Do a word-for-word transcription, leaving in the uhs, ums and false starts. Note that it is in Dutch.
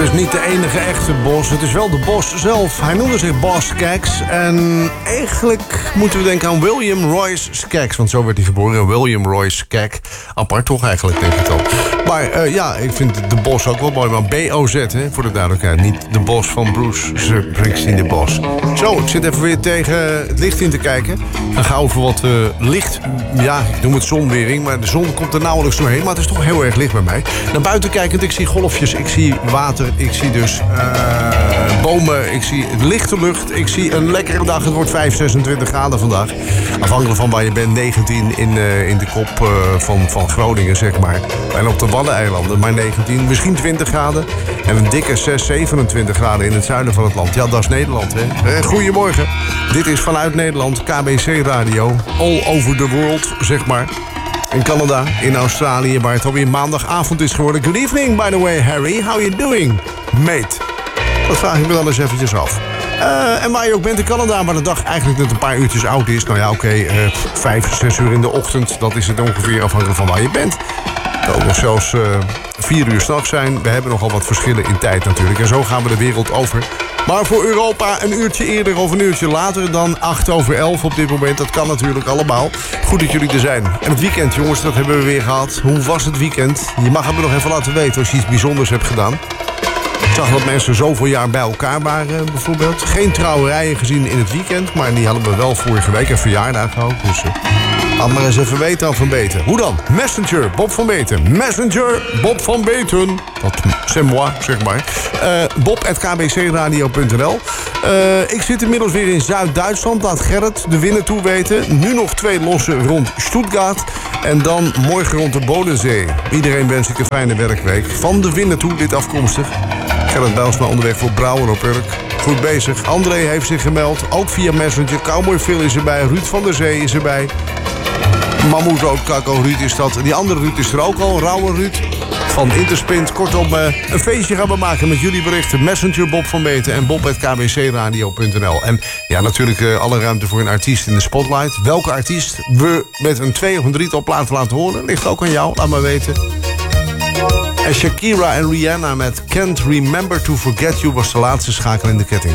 is niet de enige echte Bos. Het is wel de Bos zelf. Hij noemde zich Boz Scaggs. En eigenlijk moeten we denken aan William Royce Scaggs. Want zo werd hij geboren. William Royce Scaggs. Apart toch eigenlijk, denk ik dan. Maar uh, ja, ik vind de Bos ook wel mooi. Maar B O Z, hè, voor de duidelijkheid. Niet de Bos van Bruce Springsteen, de Bos. Zo, ik zit even weer tegen het licht in te kijken. Dan gaan we voor wat uh, licht. Ja, ik noem het zonwering. Maar de zon komt er nauwelijks doorheen. Maar het is toch heel erg licht bij mij. Naar buiten kijkend, ik zie golfjes. Ik zie water. Ik zie dus uh, bomen. Ik zie lichte lucht. Ik zie een lekkere dag. Het wordt vijf, zesentwintig graden vandaag. Afhankelijk van waar je bent. negentien in, uh, in de kop uh, van, van Groningen, zeg maar. En op de Waddeneilanden maar negentien. Misschien twintig graden. En een dikke zes, zevenentwintig graden in het zuiden van het land. Ja, dat is Nederland, hè. Uh, goedemorgen. Dit is vanuit Nederland. K B C Radio. All over the world, zeg maar. In Canada, in Australië, waar het alweer maandagavond is geworden. Good evening, by the way, Harry. How you doing, mate? Dat vraag ik me dan eens eventjes af. Uh, en waar je ook bent in Canada, waar de dag eigenlijk net een paar uurtjes oud is. Nou ja, oké, okay, uh, vijf, zes uur in de ochtend. Dat is het ongeveer afhankelijk van waar je bent. Het kan ook nog zelfs uh, vier uur 's nachts zijn. We hebben nogal wat verschillen in tijd natuurlijk. En zo gaan we de wereld over. Maar voor Europa een uurtje eerder of een uurtje later dan acht over elf op dit moment. Dat kan natuurlijk allemaal. Goed dat jullie er zijn. En het weekend, jongens, dat hebben we weer gehad. Hoe was het weekend? Je mag het me nog even laten weten als je iets bijzonders hebt gedaan. Ik zag dat mensen zoveel jaar bij elkaar waren, bijvoorbeeld. Geen trouwerijen gezien in het weekend, maar die hadden we wel vorige week een verjaardag ook. Dus uh, laat maar eens even weten of van Beten. Hoe dan? Messenger, Bob van Beten. Messenger, Bob van Beten. Dat c'est moi, zeg maar. Uh, bob at k b c radio punt n l. Uh, ik zit inmiddels weer in Zuid-Duitsland. Laat Gerrit de winnaar toe weten. Nu nog twee lossen rond Stuttgart. En dan morgen rond de Bodensee. Iedereen wens ik een fijne werkweek. Van de winnaar toe, dit afkomstig. Gerrit Bijlsma onderweg voor Brouwer op Urk. Goed bezig. André heeft zich gemeld. Ook via Messenger. Cowboy Phil is erbij. Ruud van der Zee is erbij. Mammoet Roodkakko Ruud is dat. Die andere Ruud is er ook al. Rauwe Ruud van Interspint. Kortom, uh, een feestje gaan we maken met jullie berichten. Messenger Bob van Beten en bob at k b c radio punt n l. En ja, natuurlijk uh, alle ruimte voor een artiest in de spotlight. Welke artiest we met een twee of een drietal platen laten horen, ligt ook aan jou. Laat maar weten. En Shakira en Rihanna met Can't Remember to Forget You was de laatste schakel in de ketting.